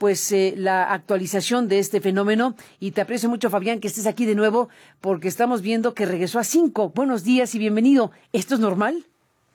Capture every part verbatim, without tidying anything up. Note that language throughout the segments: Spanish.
pues eh, la actualización de este fenómeno. Y te aprecio mucho, Fabián, que estés aquí de nuevo, porque estamos viendo que regresó a cinco. Buenos días y bienvenido. ¿Esto es normal?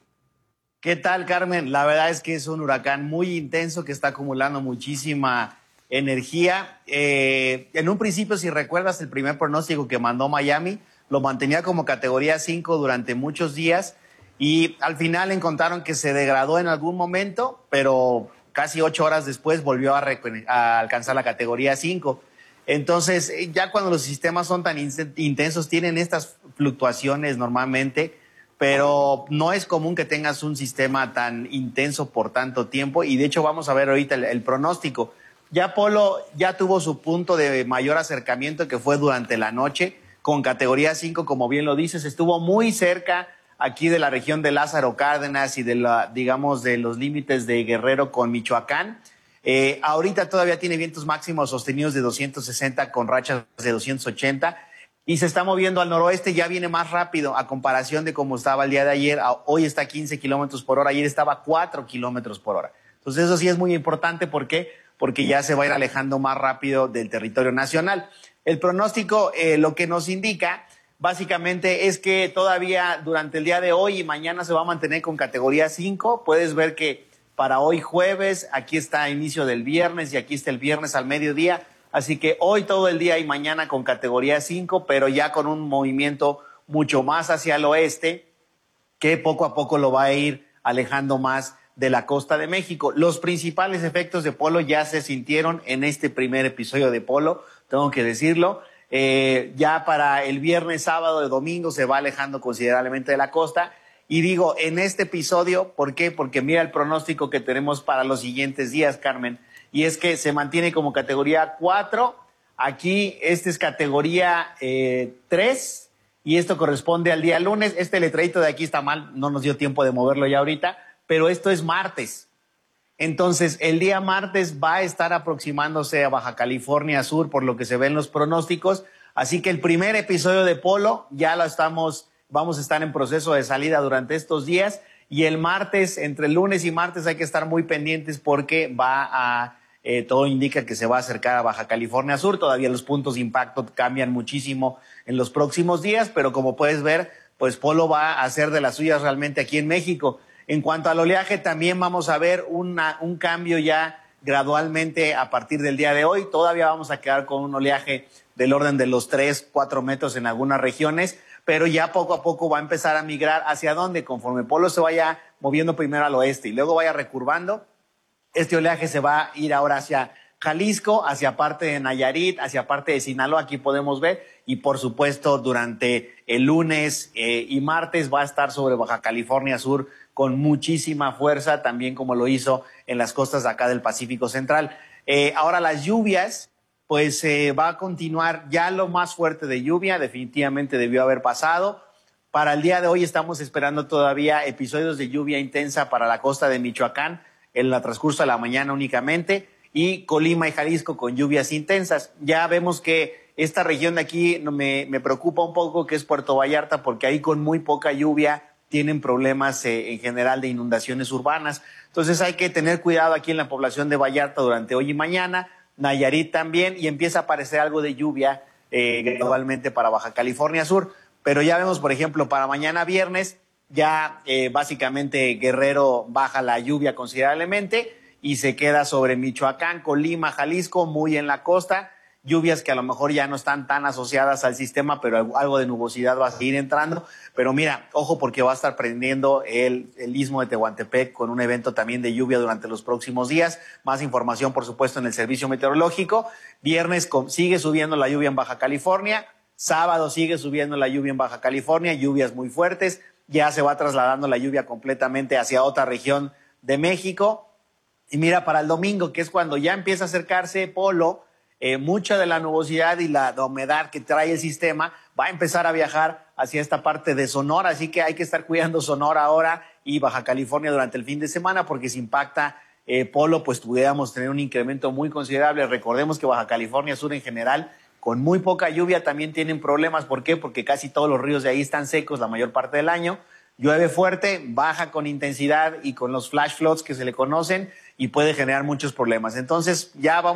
¿Qué tal, Carmen? La verdad es que es un huracán muy intenso que está acumulando muchísima energía. Eh, en un principio, si recuerdas, el primer pronóstico que mandó Miami lo mantenía como categoría cinco durante muchos días y al final encontraron que se degradó en algún momento, pero casi ocho horas después volvió a, a alcanzar la categoría cinco. Entonces, ya cuando los sistemas son tan intensos, tienen estas fluctuaciones normalmente, pero no es común que tengas un sistema tan intenso por tanto tiempo y de hecho vamos a ver ahorita el, el pronóstico. Ya Polo ya tuvo su punto de mayor acercamiento que fue durante la noche con categoría cinco, como bien lo dices, estuvo muy cerca aquí de la región de Lázaro Cárdenas y de la, digamos, de los límites de Guerrero con Michoacán. Eh, ahorita todavía tiene vientos máximos sostenidos de doscientos sesenta con rachas de doscientos ochenta. Y se está moviendo al noroeste, ya viene más rápido a comparación de cómo estaba el día de ayer. Hoy está a quince kilómetros por hora, ayer estaba a cuatro kilómetros por hora. Entonces eso sí es muy importante. ¿Por qué? Porque ya se va a ir alejando más rápido del territorio nacional. El pronóstico eh, lo que nos indica básicamente es que todavía durante el día de hoy y mañana se va a mantener con categoría cinco. Puedes ver que para hoy jueves, aquí está inicio del viernes y aquí está el viernes al mediodía. Así que hoy todo el día y mañana con categoría cinco, pero ya con un movimiento mucho más hacia el oeste, que poco a poco lo va a ir alejando más de la costa de México. Los principales efectos de Polo ya se sintieron en este primer episodio de Polo, tengo que decirlo. Eh, ya para el viernes, sábado y domingo se va alejando considerablemente de la costa. Y digo, en este episodio, ¿por qué? Porque mira el pronóstico que tenemos para los siguientes días, Carmen. Y es que se mantiene como categoría cuatro. Aquí este es categoría eh, tres y esto corresponde al día lunes. Este letradito de aquí está mal, no nos dio tiempo de moverlo ya ahorita, pero esto es martes. Entonces, el día martes va a estar aproximándose a Baja California Sur por lo que se ven los pronósticos. Así que el primer episodio de Polo ya lo estamos, vamos a estar en proceso de salida durante estos días. Y el martes, entre lunes y martes hay que estar muy pendientes porque va a, eh, todo indica que se va a acercar a Baja California Sur. Todavía los puntos de impacto cambian muchísimo en los próximos días, pero como puedes ver, pues Polo va a hacer de las suyas realmente aquí en México. En cuanto al oleaje, también vamos a ver una, un cambio ya gradualmente a partir del día de hoy. Todavía vamos a quedar con un oleaje del orden de los tres, cuatro metros en algunas regiones, pero ya poco a poco va a empezar a migrar hacia dónde, conforme Polo se vaya moviendo primero al oeste y luego vaya recurvando, este oleaje se va a ir ahora hacia Jalisco, hacia parte de Nayarit, hacia parte de Sinaloa, aquí podemos ver, y por supuesto durante el lunes eh, y martes va a estar sobre Baja California Sur con muchísima fuerza, también como lo hizo en las costas de acá del Pacífico Central. Eh, ahora las lluvias, pues eh, va a continuar ya lo más fuerte de lluvia, definitivamente debió haber pasado. Para el día de hoy estamos esperando todavía episodios de lluvia intensa para la costa de Michoacán en el transcurso de la mañana únicamente y Colima y Jalisco con lluvias intensas. Ya vemos que esta región de aquí me, me preocupa un poco, que es Puerto Vallarta, porque ahí con muy poca lluvia tienen problemas eh, en general de inundaciones urbanas. Entonces hay que tener cuidado aquí en la población de Vallarta durante hoy y mañana. Nayarit también, y empieza a aparecer algo de lluvia eh, gradualmente para Baja California Sur, pero ya vemos, por ejemplo, para mañana viernes, ya eh, básicamente Guerrero baja la lluvia considerablemente y se queda sobre Michoacán, Colima, Jalisco, muy en la costa, lluvias que a lo mejor ya no están tan asociadas al sistema, pero algo de nubosidad va a seguir entrando. Pero mira, ojo, porque va a estar prendiendo el, el istmo de Tehuantepec con un evento también de lluvia durante los próximos días. Más información, por supuesto, en el servicio meteorológico. Viernes con, sigue subiendo la lluvia en Baja California. Sábado sigue subiendo la lluvia en Baja California, lluvias muy fuertes. Ya se va trasladando la lluvia completamente hacia otra región de México. Y mira, para el domingo, que es cuando ya empieza a acercarse Polo, Eh, mucha de la nubosidad y la humedad que trae el sistema va a empezar a viajar hacia esta parte de Sonora, así que hay que estar cuidando Sonora ahora y Baja California durante el fin de semana, porque si impacta eh, Polo, pues pudiéramos tener un incremento muy considerable. Recordemos que Baja California Sur en general, con muy poca lluvia, también tienen problemas. ¿Por qué? Porque casi todos los ríos de ahí están secos la mayor parte del año. Llueve fuerte, baja con intensidad y con los flash floods que se le conocen y puede generar muchos problemas. Entonces ya vamos